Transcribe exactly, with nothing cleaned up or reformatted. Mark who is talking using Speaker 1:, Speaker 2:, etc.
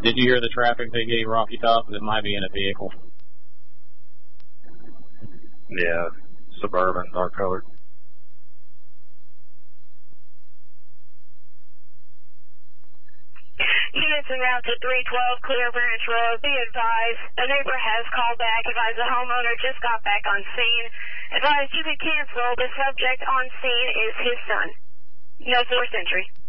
Speaker 1: Did you hear the traffic they gave Rocky Top? It might be in a vehicle.
Speaker 2: Yeah, Suburban, dark colored.
Speaker 3: Units en route to three twelve Clear Branch Road. Be advised, a neighbor has called back. Advised the homeowner just got back on scene. Advised you can cancel. The subject on scene is his son. No forced entry.